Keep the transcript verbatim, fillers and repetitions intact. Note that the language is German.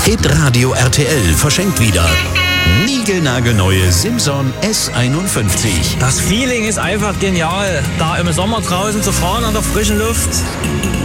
Hitradio R T L verschenkt wieder niegelnagelneue Simson S einundfünfzig. Das Feeling ist einfach genial, da im Sommer draußen zu fahren an der frischen Luft.